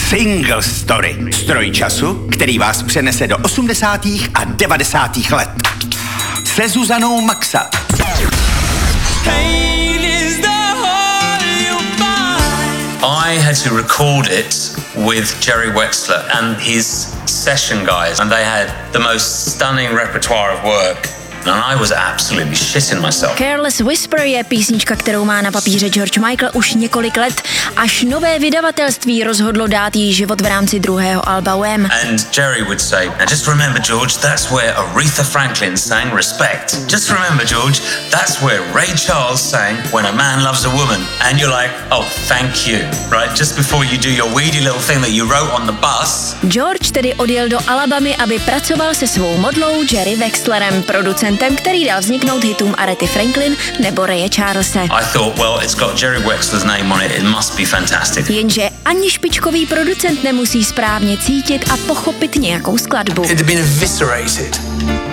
Single Story. Stroj času, který vás přenese do 80. a 90. let. Se Zuzanou Maxa. I had to record it with Jerry Wexler and his session guys, and they had the most stunning repertoire of work. And I was absolutely shitting myself. Careless Whisper je písnička, kterou má na papíře George Michael už několik let, až nové vydavatelství rozhodlo dát jí život v rámci druhého alba Wham. And Jerry would say, "Now just remember, George, that's where Aretha Franklin sang Respect. Just remember, George, that's where Ray Charles sang When a Man Loves a Woman." And you're like, "Oh, thank you." Right? Just before you do your weedy little thing that you wrote on the bus. George tedy odjel do Alabamy, aby pracoval se svou modlou Jerry Wexlerem, producentem, který dal vzniknout hitům Arethy Franklin nebo Raye Charlese. I thought, well, it's got Jerry Wexler's name on it. It must be fantastic. Jenže ani špičkový producent nemusí správně cítit a pochopit nějakou skladbu. It had been eviscerated.